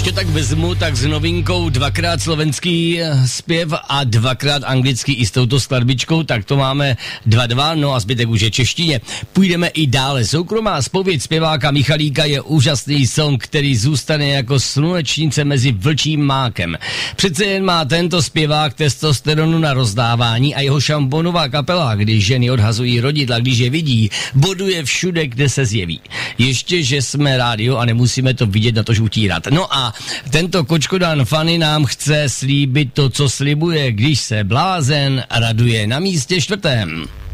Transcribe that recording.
to tak vezmu, tak s novinkou dvakrát slovenský zpěv a dvakrát anglický i s touto skladbičkou, tak to máme 2-2, no a zbytek už je češtině. Půjdeme i dále. Soukromá zpověď zpěváka Michalíka je úžasný song, který zůstane jako slunečnice mezi vlčím mákem. Přece jen má tento zpěvák testosteronu na rozdávání a jeho šamponová kapela, když ženy odhazují rodidla, když je vidí, boduje všude, kde se zjeví. Ještě, že jsme rádio a nemusíme to vidět, na tož utírat. No a tento kočkodan Fanny nám chce slíbit to, co slibuje, když se blázen raduje na místě čtvrtém.